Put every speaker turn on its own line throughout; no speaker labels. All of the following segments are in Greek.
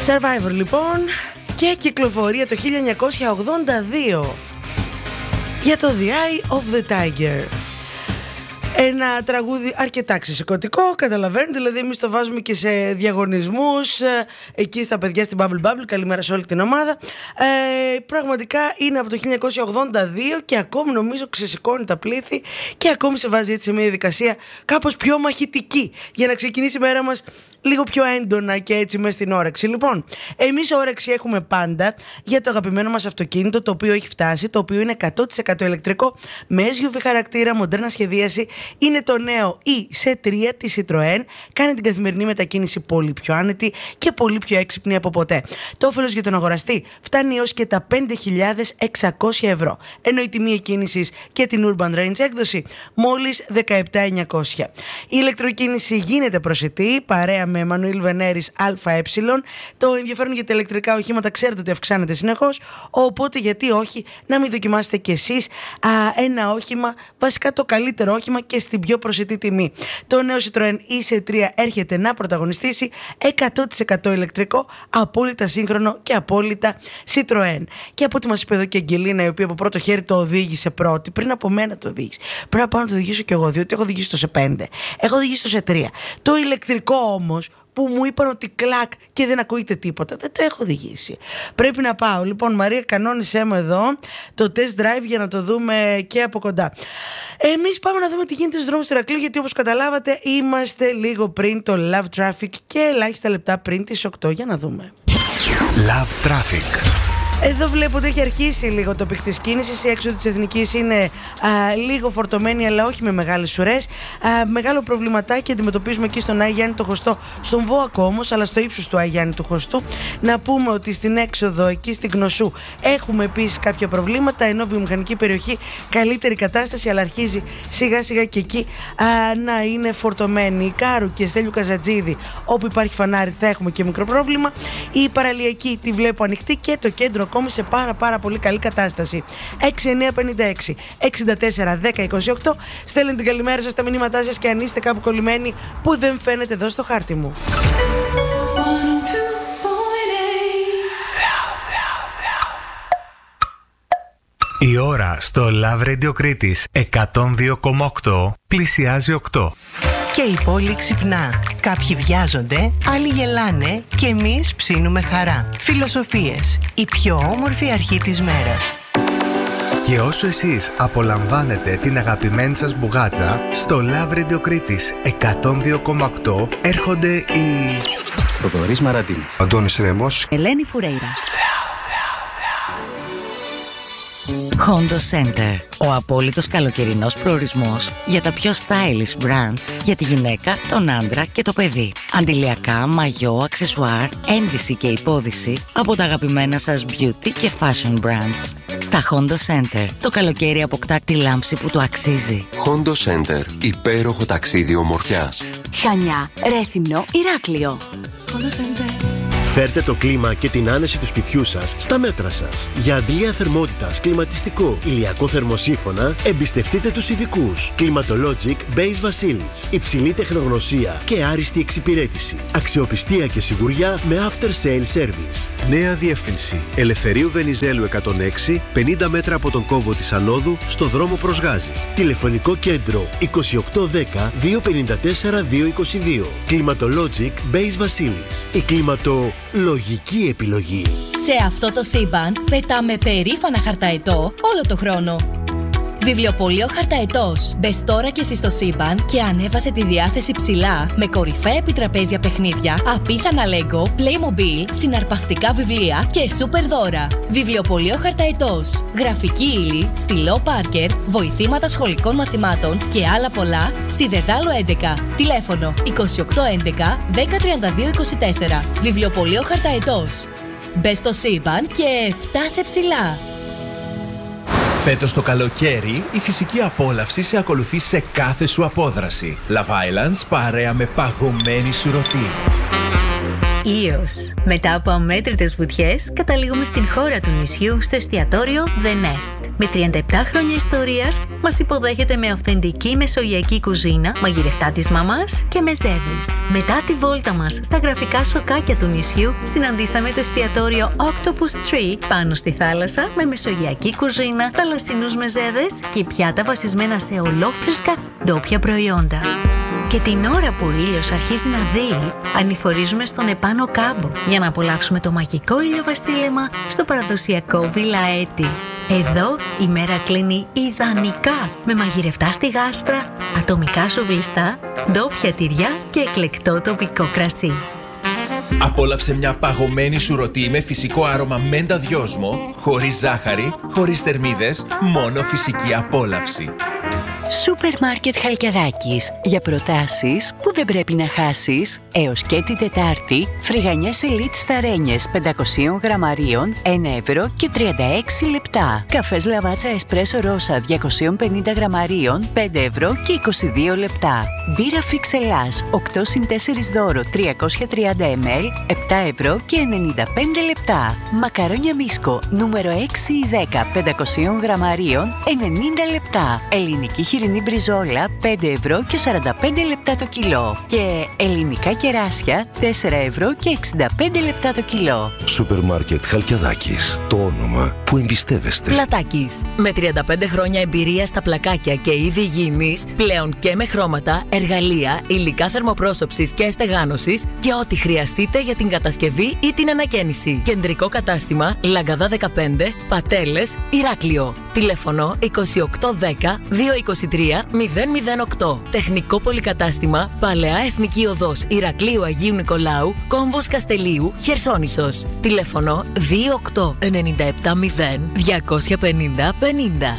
Survivor λοιπόν, και κυκλοφορία το 1982 για το The Eye of the Tiger. Ένα τραγούδι αρκετά ξεσηκωτικό, καταλαβαίνετε, δηλαδή εμείς το βάζουμε και σε διαγωνισμούς εκεί στα παιδιά στην Bubble Bubble, καλημέρα σε όλη την ομάδα. Πραγματικά είναι από το 1982 και ακόμη νομίζω ξεσηκώνει τα πλήθη και ακόμη σε βάζει έτσι σε μια διαδικασία κάπως πιο μαχητική για να ξεκινήσει η μέρα μας λίγο πιο έντονα και έτσι μες στην όρεξη. Λοιπόν, εμείς όρεξη έχουμε πάντα για το αγαπημένο μας αυτοκίνητο, το οποίο έχει φτάσει, το οποίο είναι 100% ηλεκτρικό, με SUV χαρακτήρα, μοντέρνα σχεδίαση. Είναι το νέο i3 της Citroën, κάνει την καθημερινή μετακίνηση πολύ πιο άνετη και πολύ πιο έξυπνη από ποτέ. Το όφελος για τον αγοραστή φτάνει έως και τα 5.600 ευρώ, ενώ η τιμή εκκίνησης και την Urban Range έκδοση μόλις 17.900. Η ηλεκτροκίνηση γίνεται προσιτή, παρέα με Εμμανουήλ Βενέρης ΑΕ. Το ενδιαφέρον για τα ηλεκτρικά οχήματα ξέρετε ότι αυξάνεται συνεχώς, οπότε γιατί όχι να μην δοκιμάσετε κι εσείς ένα όχημα, βασικά το καλύτερο όχημα και στην πιο προσιτή τιμή. Το νέο Citroën C3 έρχεται να πρωταγωνιστήσει 100% ηλεκτρικό, απόλυτα σύγχρονο και απόλυτα Citroën. Και από ό,τι μας είπε εδώ και η Αγγελίνα, η οποία από πρώτο χέρι το οδήγησε πρώτη, πριν από μένα το οδήγησε. Πρέπει να πάω να το οδηγήσω κι εγώ, διότι έχω οδηγήσει το C5, έχω οδηγήσει το C3. Το ηλεκτρικό όμως, που μου είπαν ότι κλακ και δεν ακούγεται τίποτα, δεν το έχω οδηγήσει. Πρέπει να πάω. Λοιπόν, Μαρία, κανόνισέ μου εδώ το test drive για να το δούμε και από κοντά. Εμείς πάμε να δούμε τι γίνεται στους δρόμους του Ηρακλείου, γιατί όπως καταλάβατε είμαστε λίγο πριν το Love Traffic και ελάχιστα λεπτά πριν τις 8. Για να δούμε.
Love Traffic.
Εδώ βλέπω ότι έχει αρχίσει λίγο το πικ της κίνησης. Η έξοδο της Εθνικής είναι λίγο φορτωμένη, αλλά όχι με μεγάλες ουρές. Μεγάλο προβληματάκι αντιμετωπίζουμε εκεί στον Άι Γιάννη το Χωστό, στον Βόακο όμως, αλλά στο ύψος του Άι Γιάννη του Χωστού. Να πούμε ότι στην έξοδο εκεί στην Κνωσού έχουμε επίσης κάποια προβλήματα, ενώ βιομηχανική περιοχή καλύτερη κατάσταση, αλλά αρχίζει σιγά σιγά και εκεί να είναι φορτωμένη. Η Κάρου και Στέλιου Καζατζίδη, όπου υπάρχει φανάρι, θα έχουμε και μικρό πρόβλημα. Η παραλιακή τη βλέπω ανοιχτή και το κέντρο ακόμη σε πάρα πολύ καλή κατάσταση. 6956 64 10 28. Στέλνετε την καλημέρα σας, τα μηνύματά σας και αν είστε κάπου κολλημένοι που δεν φαίνεται εδώ στο χάρτη μου.
Η ώρα στο Love Radio Κρήτης 102,8 πλησιάζει 8.
Και η πόλη ξυπνά. Κάποιοι βιάζονται, άλλοι γελάνε και εμείς ψήνουμε χαρά. Φιλοσοφίες, η πιο όμορφη αρχή της μέρας.
Και όσο εσείς απολαμβάνετε την αγαπημένη σας μπουγάτσα, στο Love Radio Κρήτης 102,8 έρχονται οι
Θοδωρής Μαραντίνης,
Αντώνης Ρέμος,
Ελένη Φουρέιρα. Hondo Center, ο απόλυτος καλοκαιρινός προορισμός για τα πιο stylish brands για τη γυναίκα, τον άντρα και το παιδί. Αντιλιακά, μαγιό, αξεσουάρ, ένδυση και υπόδυση από τα αγαπημένα σας beauty και fashion brands. Στα Hondo Center, το καλοκαίρι αποκτά τη λάμψη που του αξίζει.
Hondo Center, υπέροχο ταξίδι ομορφιάς.
Χανιά, Ρέθυμνο, Ηράκλειο. Hondo Center.
Φέρτε το κλίμα και την άνεση του σπιτιού σας στα μέτρα σας. Για αντλία θερμότητας, κλιματιστικό, ηλιακό θερμοσύφωνα, εμπιστευτείτε τους ειδικούς. Climatologic Base Βασίλης. Υψηλή τεχνογνωσία και άριστη εξυπηρέτηση. Αξιοπιστία και σιγουριά με after sale service.
Νέα διεύθυνση. Ελευθερίου Βενιζέλου 106, 50 μέτρα από τον κόμβο της Ανόδου, στο δρόμο προς Γάζη.
Τηλεφωνικό κέντρο 2810 254 222. Climatologic Base Βασίλης. Η κλιματολογική επιλογή.
Σε αυτό το σύμπαν πετάμε περήφανα χαρταετό όλο το χρόνο. Βιβλιοπωλείο Χαρταετός. Μπες τώρα και εσύ στο σύμπαν και ανέβασε τη διάθεση ψηλά με κορυφαία επιτραπέζια παιχνίδια, απίθανα Lego, Playmobil, συναρπαστικά βιβλία και σούπερ δώρα. Βιβλιοπωλείο Χαρταετός. Γραφική ύλη, στυλό Πάρκερ, βοηθήματα σχολικών μαθημάτων και άλλα πολλά στη Δεδάλο 11. Τηλέφωνο 2811 1032 24. Βιβλιοπωλείο Χαρταετός. Μπες στο σύμπαν και φτάσε ψηλά.
Φέτος το καλοκαίρι, η φυσική απόλαυση σε ακολουθεί σε κάθε σου απόδραση. Love Islands παρέα με παγωμένη σουρωτή.
Ήος. Μετά από αμέτρητες βουτιές, καταλήγουμε στην χώρα του νησιού, στο εστιατόριο The Nest. Με 37 χρόνια ιστορίας, μας υποδέχεται με αυθεντική μεσογειακή κουζίνα, μαγειρευτά της μαμάς και μεζέδες. Μετά τη βόλτα μας στα γραφικά σοκάκια του νησιού, συναντήσαμε το εστιατόριο Octopus Tree πάνω στη θάλασσα, με μεσογειακή κουζίνα, θαλασσινούς μεζέδες και πιάτα βασισμένα σε ολόφρυσκα ντόπια προϊόντα. Και την ώρα που ο ήλιος αρχίζει να δέει, ανηφορίζουμε στον επάνω κάμπο για να απολαύσουμε το μαγικό ηλιοβασίλεμα στο παραδοσιακό Βιλαέτη. Εδώ η μέρα κλείνει ιδανικά με μαγειρευτά στη γάστρα, ατομικά σουβλιστά, ντόπια τυριά και εκλεκτό τοπικό κρασί.
Απόλαυσε μια παγωμένη σουρωτή με φυσικό άρωμα μέντα δυόσμο, χωρίς ζάχαρη, χωρίς θερμίδες, μόνο φυσική απόλαυση.
Σούπερ Μάρκετ Χαλκιαδάκης. Για προτάσεις που δεν πρέπει να χάσεις, έως και την Τετάρτη, φρυγανιές Elite Σταρένιες 500 γραμμαρίων, 1 ευρώ και 36 λεπτά. Καφές Λαβάτσα Εσπρέσο Ρώσα 250 γραμμαρίων, 5 ευρώ και 22 λεπτά. Μπύρα Φίξ Ελλάς 8 συν 4 δώρο 330 ml, 7 ευρώ και 95 λεπτά. Μακαρόνια Μίσκο νούμερο 6 ή 10 500 γραμμαρίων, 90 λεπτά. Ελληνική χοιρινή μπριζόλα 5 ευρώ και 45 λεπτά το κιλό. Και ελληνικά κεράσια 4 ευρώ και 65 λεπτά το κιλό.
Σούπερ Μάρκετ Χαλκιαδάκης. Το όνομα που εμπιστεύεστε.
Πλατάκης. Με 35 χρόνια εμπειρία στα πλακάκια και είδη υγιεινής, πλέον και με χρώματα, εργαλεία, υλικά θερμοπρόσωψης και στεγάνωσης και ό,τι χρειαστείτε για την κατασκευή ή την ανακαίνιση. Κεντρικό κατάστημα Λαγκαδά 15, Πατέλες, Ηράκλειο. Τηλέφωνο 2810 223 008. Τεχνικό πολυκατάστημα Παλαιά Εθνική Οδός Ηρακλείου Αγίου Νικολάου, Κόμβος Καστελίου, Χερσόνησος. Τηλέφωνο 28970 250 50.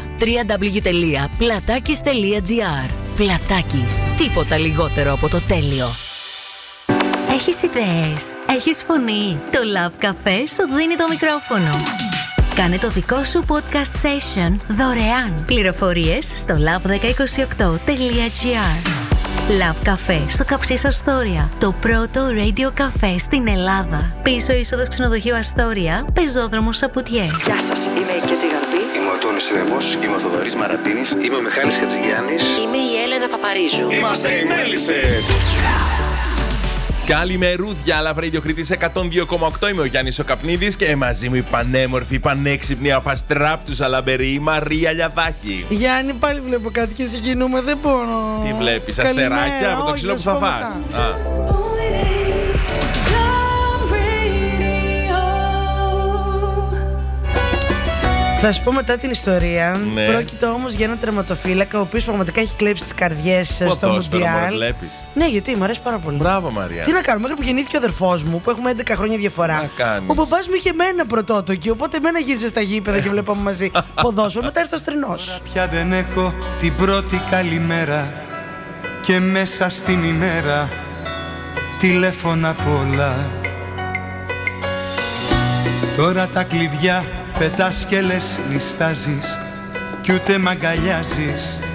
www.platakis.gr. Πλατάκης. Τίποτα λιγότερο από το τέλειο.
Έχεις ιδέες, έχεις φωνή. Το Love Café σου δίνει το μικρόφωνο. Κάνε το δικό σου podcast session δωρεάν. Πληροφορίες στο love1028.gr. Love Café στο Καψής Αστόρια. Το πρώτο radio cafe στην Ελλάδα. Πίσω είσοδος ξενοδοχείου Αστόρια, πεζόδρομο Σαπουτιέ.
Γεια σας, είμαι η Κέτη Γαρμπή.
Είμαι ο Τόνης Ρεμπός, είμαι ο Θοδωρής Μαρατίνης.
Είμαι ο Μιχάλης Χατζηγιάννης.
Είμαι η Έλενα Παπαρίζου.
Είμαστε οι Μέλισσες.
Καλημερούδια, Love Radio Κρήτης 102,8. Είμαι ο Γιάννης ο Καπνίδης και μαζί μου η πανέμορφη, πανέξυπνη, απαστράπτουσα λαμπερή η Μαρία Λιαδάκη.
Γιάννη, πάλι βλέπω κάτι και συγκινούμε, δεν μπορώ.
Τι βλέπεις, αστεράκια από το ξύλο που θα φας?
Θα σου πω μετά την ιστορία.
Ναι.
Πρόκειται όμως για ένα τερματοφύλακα ο οποίος πραγματικά έχει κλέψει τις καρδιές στο Μουντιάλ. Ναι, γιατί μου αρέσει πάρα πολύ.
Μπράβο, Μαρία.
Τι να κάνουμε, μέχρι που γεννήθηκε ο αδερφός μου, που έχουμε 11 χρόνια διαφορά. Ο μπαμπάς μου είχε μένα πρωτότοκι, οπότε εμένα γύριζε στα γήπεδα και βλέπαμε μαζί ποδόσφαιρο. Μετά ήρθε ο Στρινός.
Τώρα πια δεν έχω την πρώτη καλημέρα και μέσα στην ημέρα τηλέφωνα πολλά. Τώρα τα κλειδιά πετάς και λες νιστάζεις κι ούτε μ' αγκαλιάζεις.